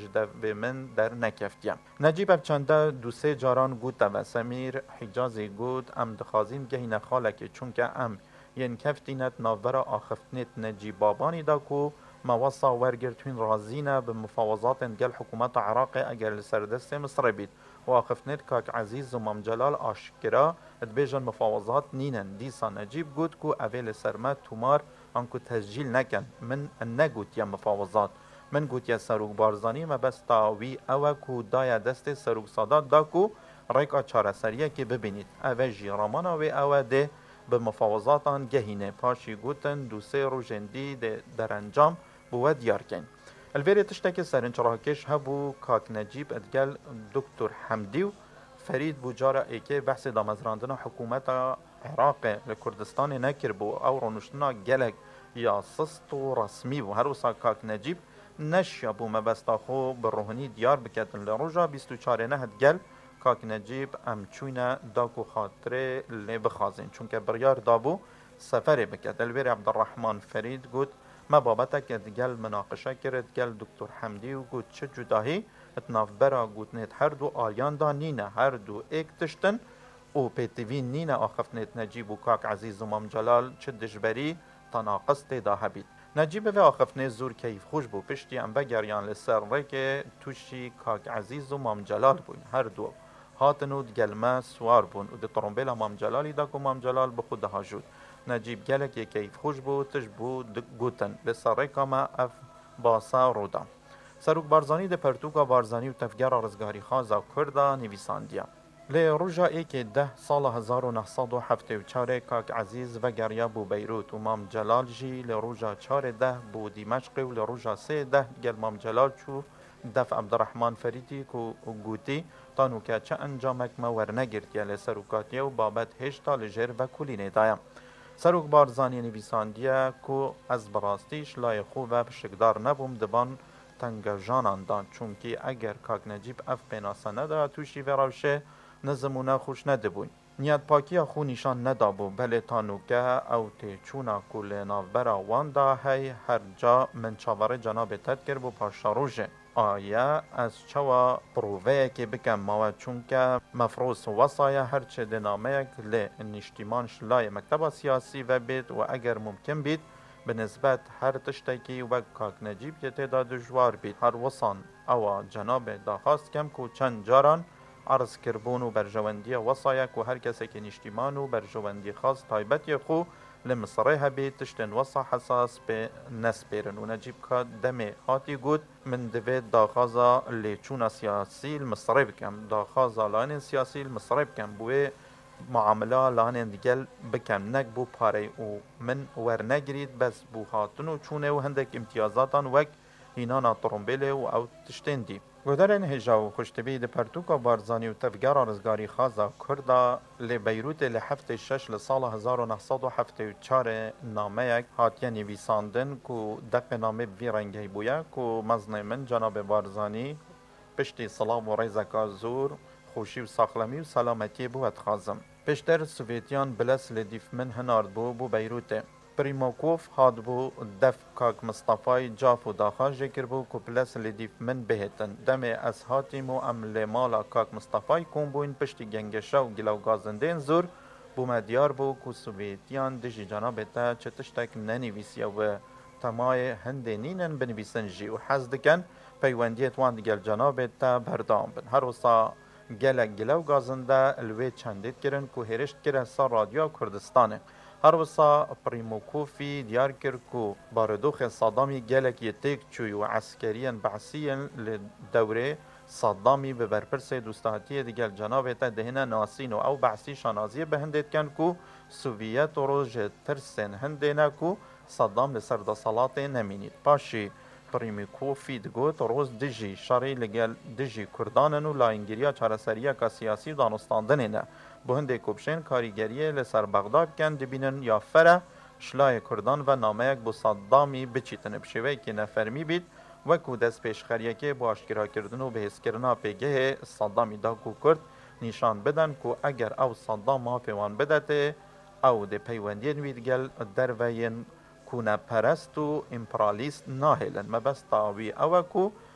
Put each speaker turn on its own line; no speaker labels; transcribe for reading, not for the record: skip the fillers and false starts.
به من در نکفتیم. نجیب اف چنده دو سه جاران گوت و سمیر حجازی گوت ام دخازیم گهی نخاله که چونکه ام ین کفتینت ناورا آخفتنت نجیب بابانی دا کو موصا ورگرتوین رازینه به مفاوضات گل حکومت عراق اگر لسردست مصر بید و آخفتنت کاک عزیز و مام جلال آشکرا ادبیجن مفاوضات نینن دیسا نجیب گوت کو اویل سرمت تومار انکو تسجیل نکن من نگوت یا مفاوضات من گوت یا سروک بارزانی ما بس تاوی او کو دایا دست سروک سادات دا کو ریکا چاره سریه که ببینید او جی رامانا و او ده به مفاوضاتان گهینه پاشی گوتن دو سه رو جندی در انجام بو دیار کن الویری تشتک سرنچ راکش هبو کاک نجیب ادگل دکتر حمدیو فرید بوجارا ایکه بحث دامزراندن حکومت عراق لکردستان نکر بو او رونشتنا گلک یا سست و رسمی بو هر وسا کاک نجیب نشیا بو مبستا خو بروحنی دیار بکتن لروجا 24 نهد گل کاک نجیب ام چوینا داکو خاطره لی بخازین چونکه بریار دابو سفر بکت الویر عبدالرحمن فرید گوت ما بابتا که گل مناقشه کرد گل دکتر حمدی و گوت چه جداهی اتناف برا گوت نیت هر دو آلیان دا نینه هر دو ایک تشتن و پیتوین نینه آخفنیت نجیب و کاک عزیز و مام جلال چه دجبری تناقص تیدا هبید نجیب و آخفنی زور کیف خوش بو پشتی ام بگریان لسر ری که توشی کاک عزیز و مام جلال بوین هر دو هاتنو گلمه سوار بون و ده طرمبیل مام جلالی دا که مام جلال بخود ده جود نجیب گلک یک کیف خوش بو تش بو گوتن لسر ری کاما اف باسا رودا سروک بارزانی ده پرتوکا بارزانی و تفگر رزگاری خوازا کردا نویساندیا لی روژا ایک 10 سال 1974 کاک عزیز و گریا بو بیروت و مام جلال جی لی روژا 14 بو دیمشق و لی روژا 13 گل مام جلال چو دف عبدالرحمن فریدی کو گوتی تانو که چه انجامک ما ورنگرد یا لی سروکاتیا و بابت هشتا لجر و کلینه دایا سروک بارزانی نویساندیا کو از براستیش لای خوب و شکدار نبوم دبان تنگجانان دان چونکی اگر کاک نجیب اف پیناسا ندا توشی وراوشه نزمونه خوش ندبون نیاد پاکی خو نشان ندابو بله تانوکه او تیچونا کل نافبرا واندا هی هر جا من چاوره جناب تدکر بو پاشاروژه آیا از چوا پرووه که بکم ماوه چونکه مفروض وصایا هرچه دنامه لی نشتیمانش لای مکتب سیاسی و بید و اگر ممکن بید به نسبت هر تشتکی و کاک نجیب که تیدا دجوار بید هر وصان او جناب داخواست کم که چند جاران عرض کربون و برجواندی وصایا که هر کسی که نشتیمان و برجواندی خاص تایبتی خو لمصره هبی تشتن وصا حساس به نسبیرن و نجیب که دمه هاتی گود من دوید داخازا لیچون سیاسی المصره بکم داخازا لان سیاسی المصره بکم بوی معامله لان دیگل بکم نک بو پاره و من ور نگرید بس بو هاتن و چونه و هندک امتیازاتان وک هینانا طرمبیله و او تشتن دی گودرن هجاو خوشتبی ده پرتوکا بارزانی و تفگر رزگاری خازا کردا لی بیروت لی هفته 6 لسال 1974 نامه یک هاتیه نویساندن که دق نامه بی رنگی بویا که مزنه من جناب بارزانی پشتی سلام و ریزکا زور خوشی و ساخلمی و سلامتی بود خازم پشتر سوویتیان بلس لدیف من هنارد بو بیروته پریموکوف هاد بو دف کاک مصطفی جاف و داخل جکر بو که پلس لدیف من بهتن دم از هاتیم و عمل مالا کاک مصطفی کن بوین پشتی گنگشا و گلو گازندین زور بو مدیار بو که سوویتیان دجی جناب تا چتشتک ننویسی و تمای هنده نینن بنویسن جی و حز دکن پیوندیت وان دیگر جناب تا بردام بن هر وصا گلک گلو گازنده الوی چندید کرن که هرشت کرن سا رادیو کردستانه هر وصا پریموکوفی دیار کرد که باردوخ صدامی گلک یتیک چوی و عسکریان بعثیان لدوره صدامی به برپرس دوستاتی دیگر جناب تا دهنه ناسین و او بعثی شانازیه به هندید کن که سوویت روژ ترسن هندینه که صدام لسرد صلاته نمینید پاشی پریموکوفی دگوت روز دجی شاری لگل دجی کردانن و لاینگیریا چارسریه که سیاسی دانستاندنه بو هنده کوبشین کاریگریه لسر بغداد کن دبینن یا فره شلای کردان و نامه یک بو صدامی بچیتن بشوی که نفرمی بید و که دست پیشخریه که با اشکرا کردن و بحث کرنا پیگه صدامی دا کو کرد نشان بدن که اگر او صدام ها پیوان بدته او ده پیوندین ویدگل در وین کونه پرست و امپرالیست ناهلن مبست تاوی او که